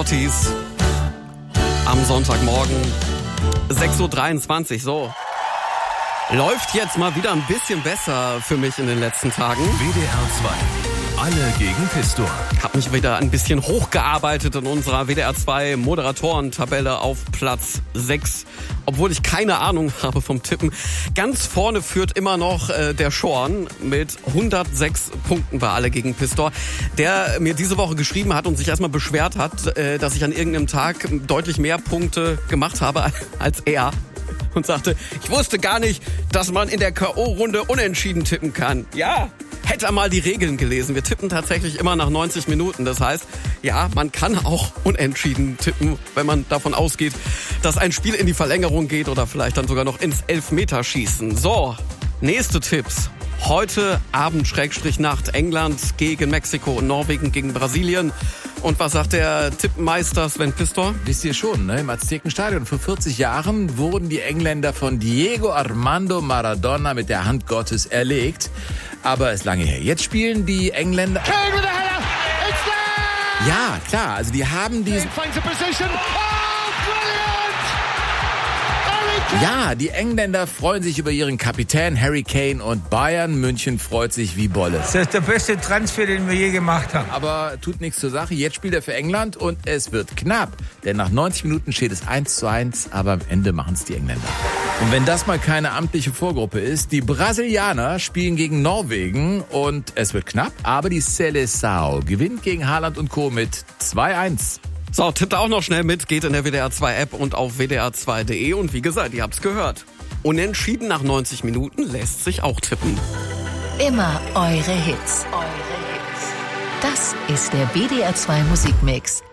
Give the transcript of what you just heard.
Scotties am Sonntagmorgen 6.23 Uhr. So, läuft jetzt mal wieder ein bisschen besser für mich in den letzten Tagen. WDR 2, alle gegen Pistor. Hab mich wieder ein bisschen hochgearbeitet in unserer WDR 2 Moderatorentabelle auf Platz 6. Obwohl ich keine Ahnung habe vom Tippen. Ganz vorne führt immer noch der Schorn mit 106 Punkten bei Alle gegen Pistor, der mir diese Woche geschrieben hat und sich erstmal beschwert hat, dass ich an irgendeinem Tag deutlich mehr Punkte gemacht habe als er. Und sagte, ich wusste gar nicht, dass man in der K.O.-Runde unentschieden tippen kann. Ja, hätte er mal die Regeln gelesen. Wir tippen tatsächlich immer nach 90 Minuten. Das heißt, ja, man kann auch unentschieden tippen, wenn man davon ausgeht, dass ein Spiel in die Verlängerung geht oder vielleicht dann sogar noch ins Elfmeterschießen. So, nächste Tipps. Heute Abend /Nacht England gegen Mexiko und Norwegen gegen Brasilien. Und was sagt der Tippmeister Sven Pistor? Wisst ihr schon, ne? Im Aztekenstadion vor 40 Jahren wurden die Engländer von Diego Armando Maradona mit der Hand Gottes erlegt. Aber ist lange her. Jetzt spielen die Engländer... Ja, klar, also die haben diesen... Ja, die Engländer freuen sich über ihren Kapitän Harry Kane und Bayern München freut sich wie Bolle. Das ist der beste Transfer, den wir je gemacht haben. Aber tut nichts zur Sache. Jetzt spielt er für England und es wird knapp. Denn nach 90 Minuten steht es 1:1, aber am Ende machen es die Engländer. Und wenn das mal keine amtliche Vorgruppe ist, die Brasilianer spielen gegen Norwegen und es wird knapp, aber die Seleção gewinnt gegen Haaland und Co. mit 2:1. So, tippt auch noch schnell mit, geht in der WDR 2 App und auf wdr2.de und wie gesagt, ihr habt's gehört. Unentschieden nach 90 Minuten lässt sich auch tippen. Immer eure Hits. Das ist der WDR 2 Musikmix.